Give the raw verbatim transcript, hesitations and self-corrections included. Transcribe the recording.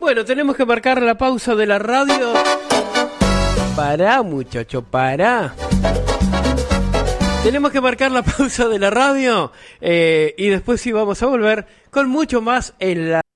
Bueno, tenemos que marcar la pausa de la radio. Pará, muchacho, pará. Tenemos que marcar la pausa de la radio eh, y después sí vamos a volver con mucho más en la...